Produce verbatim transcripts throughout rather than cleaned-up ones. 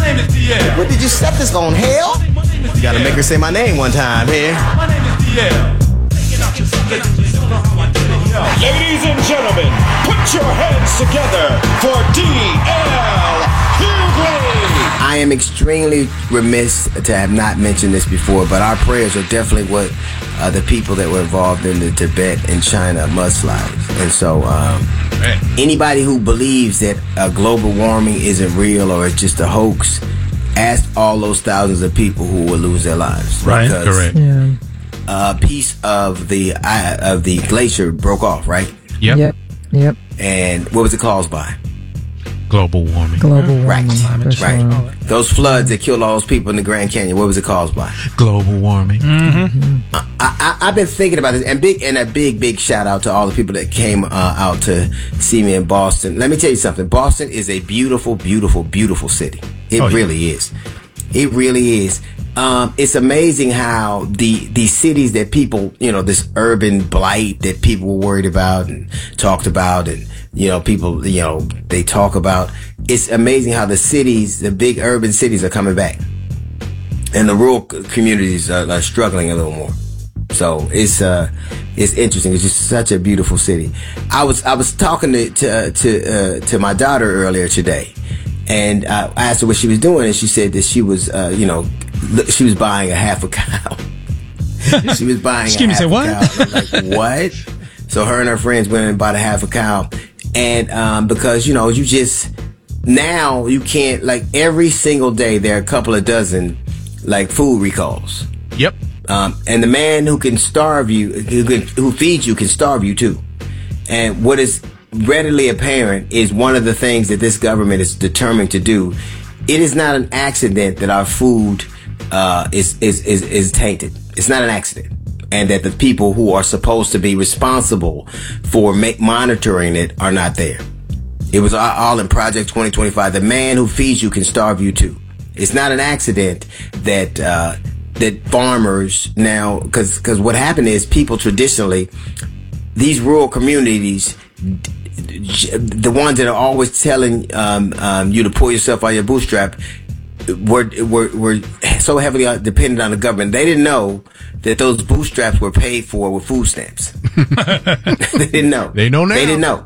name is D L. What did you set this on, hell? You gotta make her say my name one time here. My name is D L. Ladies and gentlemen, put your hands together for D L Hughley. I am extremely remiss to have not mentioned this before, but our prayers are definitely what uh, the people that were involved in the Tibet and China mudslides. And so um, anybody who believes that uh, global warming isn't real or it's just a hoax, ask all those thousands of people who will lose their lives. Right, because correct. Yeah. a piece of the uh, of the glacier broke off, right? Yep. Yep. Yep. And what was it caused by? Global warming. Global warming. Right, for right. sure. Those floods that killed all those people in the Grand Canyon, what was it caused by? Global warming. I, I, I've been thinking about this, and big and a big, big shout out to all the people that came uh, out to see me in Boston. Let me tell you something. Boston is a beautiful, beautiful, beautiful city. It Oh, yeah. really is. It really is. Um, it's amazing how the the cities that people, you know, this urban blight that people were worried about and talked about, and you know, people, you know, they talk about. It's amazing how the cities, the big urban cities, are coming back, and the rural communities are, are struggling a little more. So it's uh, it's interesting. It's just such a beautiful city. I was I was talking to to uh, to, uh, to my daughter earlier today, and uh, I asked her what she was doing, and she said that she was, uh, you know, she was buying a half a cow. She was buying Excuse a me, half say a what? cow. I'm like, what? So her and her friends went and bought a half a cow, and um, because you know, you just now you can't, like, every single day there are a couple of dozen like food recalls. Yep. Um, and the man who can starve you, who, can, who feeds you, can starve you too. And what is readily apparent is one of the things that this government is determined to do. It is not an accident that our food uh, is, is is is tainted. It's not an accident, and that the people who are supposed to be responsible for ma- monitoring it are not there. It was all in Project twenty twenty-five. The man who feeds you can starve you too. It's not an accident that. Uh, that farmers now, because because what happened is people traditionally, these rural communities, the ones that are always telling um, um, you to pull yourself out of your bootstrap, were, were were so heavily dependent on the government. They didn't know that those bootstraps were paid for with food stamps. They didn't know. They know now. They didn't know.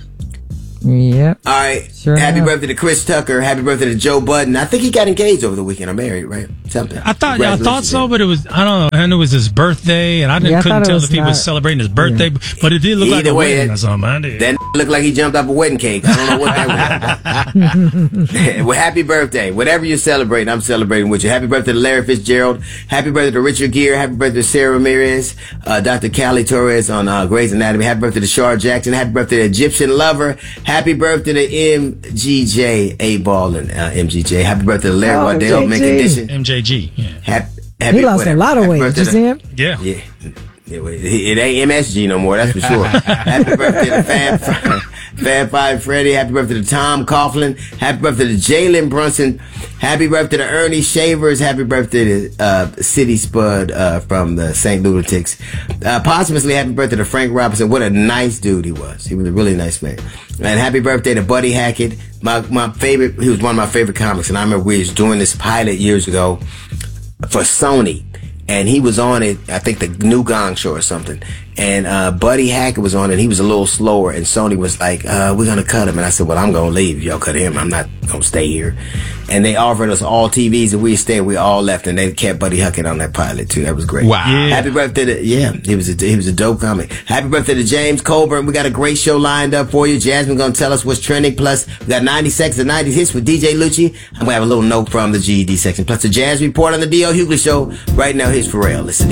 Yep. All right. Sure Happy enough. birthday to Chris Tucker. Happy birthday to Joe Budden. I think he got engaged over the weekend or married, right? Something. I thought I thought Congratulations, so, man. but it was I don't know. I knew it was his birthday, and I didn't Yeah, I couldn't thought it tell was if he was not- celebrating his birthday, but it did look like Either a way, wedding that- or something. I did. That looked like he jumped off a wedding cake. I don't know what that was. Well, happy birthday. Whatever you're celebrating, I'm celebrating with you. Happy birthday to Larry Fitzgerald. Happy birthday to Richard Gere. Happy birthday to Sarah Ramirez. Uh, Doctor Callie Torres on uh, Grey's Anatomy. Happy birthday to Shar Jackson. Happy birthday to Egyptian Lover. Happy birthday to M G J. A-Ball and uh, M G J. Happy birthday to Larry Oh, Waddell. M J G. Mint Condition. M J G. Yeah. Happy, happy, He lost whatever. a lot of Happy weight. birthday You to- see him? Yeah. Yeah. It, it ain't M S G no more, that's for sure. Happy birthday to Fab, Fab Five Freddy. Happy birthday to Tom Coughlin. Happy birthday to Jalen Brunson. Happy birthday to Ernie Shavers. Happy birthday to uh, City Spud uh, from the Saint Lunatics. Uh, posthumously, happy birthday to Frank Robinson. What a nice dude he was. He was a really nice man. And happy birthday to Buddy Hackett. My my favorite, he was one of my favorite comics. And I remember we was doing this pilot years ago for Sony. And he was on it, I think the New Gong Show or something. And uh, Buddy Hackett was on it, and he was a little slower. And Sony was like, uh, we're going to cut him. And I said, well, I'm going to leave. Y'all cut him. I'm not going to stay here. And they offered us all T Vs, and we stayed. We all left, and they kept Buddy Hackett on that pilot, too. That was great. Wow. Yeah. Happy birthday to, yeah, he was, a, he was a dope comic. Happy birthday to James Colburn. We got a great show lined up for you. Jasmine going to tell us what's trending. Plus, we got ninety seconds of nineties hits with D J Lucci. I'm going to have a little note from the G E D section. Plus, the Jazz Report on the D L Hughley Show. Right now, here's Pharrell. Listen.